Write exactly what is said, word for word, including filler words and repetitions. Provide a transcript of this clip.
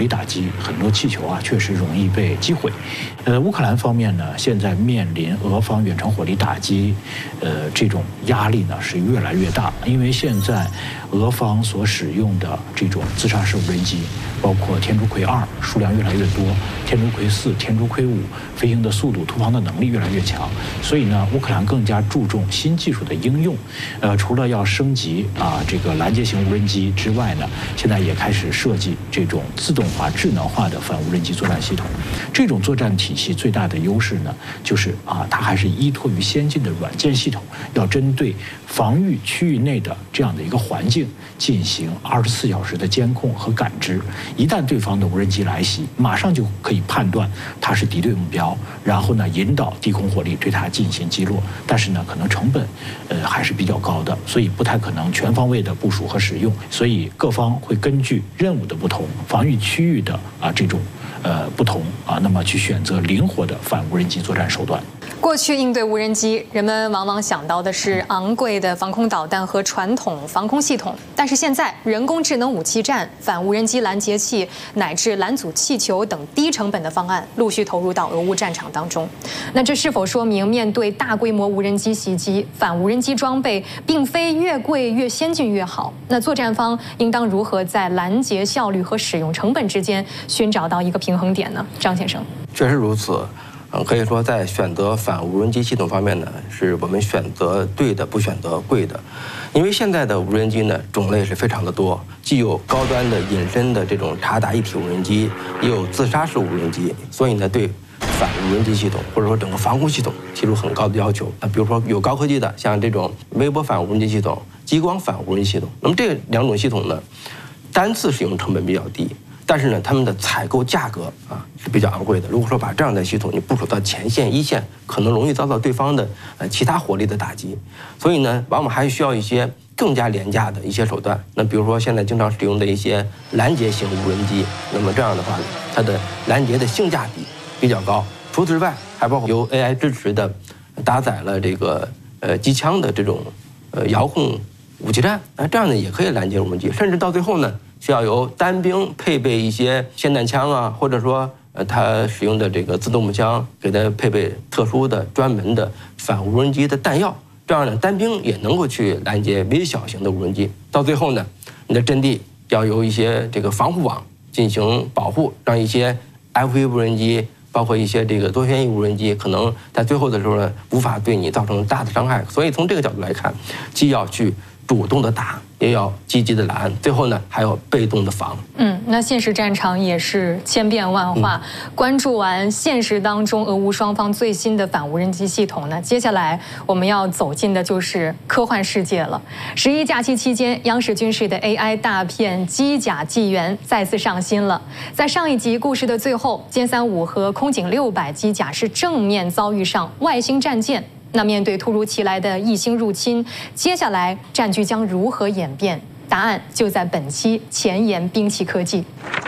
力打击，很多气球啊确实容易被击毁。呃，乌克兰方面呢，现在面临俄方远程火力打击，呃，这种压力呢是越来越大，因为现在俄方所使用的这种自杀式无人机，包括天竺葵二数量越来越多，天竺葵四、天竺葵五飞行的速度、突防的能力越来越强，所以呢，乌克兰更加注重新技术的应用。呃，除了要升级啊这个拦截型无人机之外呢，现在也开始设计这种自动化、智能化的反无人机作战系统。这种作战体系最大的优势呢，就是啊，它还是依托于先进的软件系统，要针对防御区域内的这样的一个环境进行二十四小时的监控和感知。一旦对方的无人机来袭，马上就可以判断它是敌对目标，然后呢，引导低空火力对它进行击落。但是呢，可能成本呃还是比较高的，所以不太可能全方位的部署和使用。所以各方会根据任务的不同、防御区域的啊这种呃不同啊，那么去选择灵活的反无人机作战手段。 过去应对无人机，人们往往想到的是昂贵的防空导弹和传统防空系统，但是现在人工智能武器站、反无人机拦截器乃至拦阻气球等低成本的方案陆续投入到俄乌战场当中。那这是否说明面对大规模无人机袭击，反无人机装备并非越贵越先进越好？那作战方应当如何在拦截效率和使用成本之间寻找到一个平衡点呢？张先生， 确实如此。嗯，可以说在选择反无人机系统方面呢，是我们选择对的，不选择贵的。因为现在的无人机呢种类是非常的多，既有高端的隐身的这种察打一体无人机，也有自杀式无人机，所以呢对反无人机系统或者说整个防空系统提出很高的要求。那比如说有高科技的，像这种微波反无人机系统、激光反无人机系统，那么这两种系统呢，单次使用成本比较低。但是呢，他们的采购价格啊是比较昂贵的。如果说把这样的系统你部署到前线一线，可能容易遭到对方的呃其他火力的打击。所以呢，往往还需要一些更加廉价的一些手段。那比如说现在经常使用的一些拦截型无人机，那么这样的话呢，它的拦截的性价比比较高。除此之外，还包括由 A I 支持的，搭载了这个呃机枪的这种呃遥控武器站，啊这样呢也可以拦截无人机，甚至到最后呢，需要由单兵配备一些霰弹枪啊，或者说呃它使用的这个自动步枪，给它配备特殊的专门的反无人机的弹药，这样呢单兵也能够去拦截微小型的无人机。到最后呢，你的阵地要由一些这个防护网进行保护，让一些 F 一 无人机，包括一些这个多旋翼无人机，可能在最后的时候呢，无法对你造成大的伤害。所以从这个角度来看，既要去主动的打，也要积极的拦，最后呢还要被动的防。 嗯，那现实战场也是千变万化。嗯、关注完现实当中俄乌双方最新的反无人机系统呢，接下来我们要走进的就是科幻世界了。十一假期期间，央视军事的 A I 大片《机甲纪元》再次上新了。在上一集故事的最后，歼三五和空警六百机甲是正面遭遇上外星战舰。那面对突如其来的异星入侵，接下来战局将如何演变？答案就在本期前沿兵器科技。